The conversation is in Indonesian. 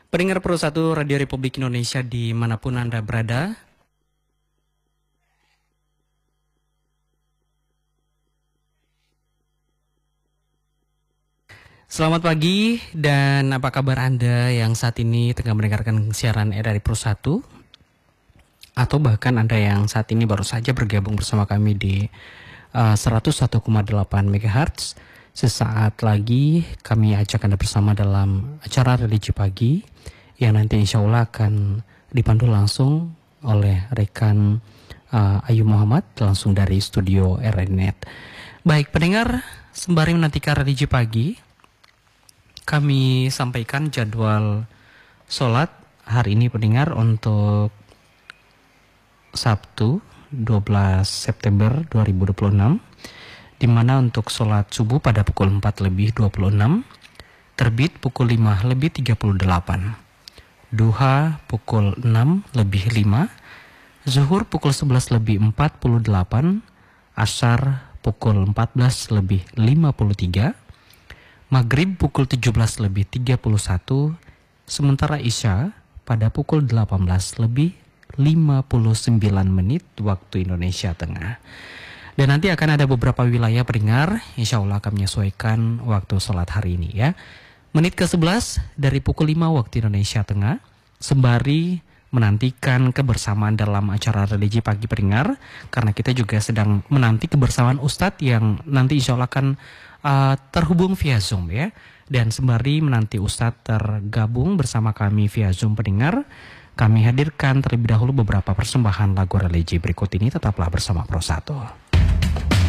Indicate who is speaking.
Speaker 1: Pendengar Pro 1 Radio Republik Indonesia dimanapun Anda berada, selamat pagi dan apa kabar Anda yang saat ini tengah mendengarkan siaran RRI Pro 1 atau bahkan Anda yang saat ini baru saja bergabung bersama kami di 101,8 MHz. Sesaat lagi kami ajak Anda bersama dalam acara Religi Pagi yang nanti insya Allah akan dipandu langsung oleh rekan Ayu Muhammad langsung dari studio RRI.net. Baik pendengar, sembari menantikan Religi Pagi, kami sampaikan jadwal sholat hari ini pendengar untuk Sabtu 12 September 2026, di mana untuk sholat subuh pada pukul 4:26, terbit pukul 5:38, duha pukul 6:05, zuhur pukul 11:48, asar pukul 14:53, maghrib pukul 17:31, sementara isya pada pukul 18:59 waktu Indonesia Tengah. Dan nanti akan ada beberapa wilayah pendengar, insya Allah akan menyesuaikan waktu sholat hari ini ya. Menit ke-11 dari pukul 5 waktu Indonesia Tengah, sembari menantikan kebersamaan dalam acara Religi Pagi pendengar, karena kita juga sedang menanti kebersamaan Ustadz yang nanti insya Allah akan terhubung via Zoom ya. Dan sembari menanti Ustadz tergabung bersama kami via Zoom pendengar, kami hadirkan terlebih dahulu beberapa persembahan lagu religi berikut ini. Tetaplah bersama Pro 1.